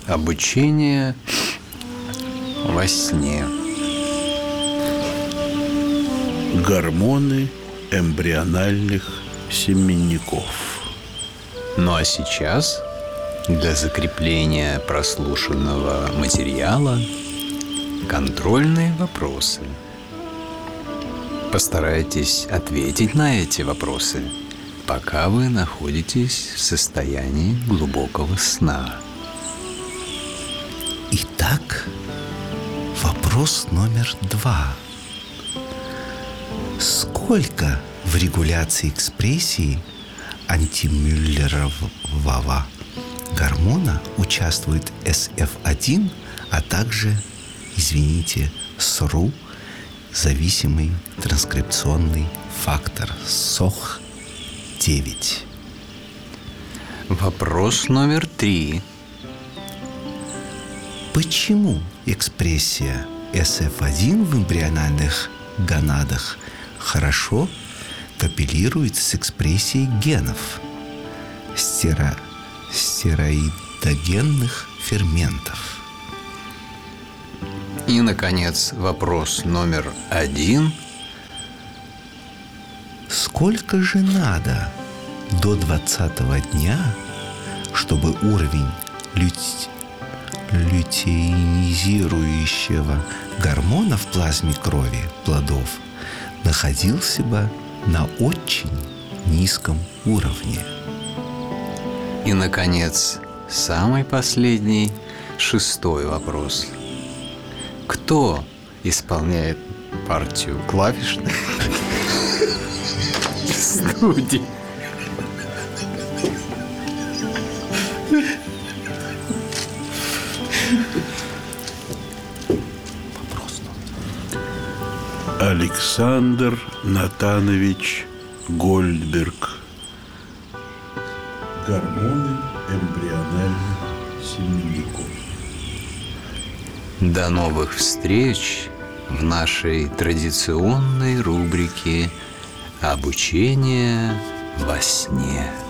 Обучение во сне. Гормоны эмбриональных семенников. Ну а сейчас для закрепления прослушанного материала контрольные вопросы. Постарайтесь ответить на эти вопросы, пока вы находитесь в состоянии глубокого сна. Итак, вопрос номер 2. Сколько в регуляции экспрессии антимюллерового гормона участвует SF1, а также, СРУ, зависимый транскрипционный фактор СОХ9. Вопрос номер 3. Почему экспрессия SF1 в эмбриональных гонадах хорошо коррелирует с экспрессией генов стероидогенных ферментов? И, наконец, вопрос номер 1. Сколько же надо до 20-го дня, чтобы уровень лютеинизирующего гормона в плазме крови плодов находился бы на очень низком уровне? И, наконец, самый последний, 6-й вопрос. Кто исполняет партию клавишных в студии? Александр Натанович Гольдберг. Гормоны эмбриональных семенников. До новых встреч в нашей традиционной рубрике «Обучение во сне».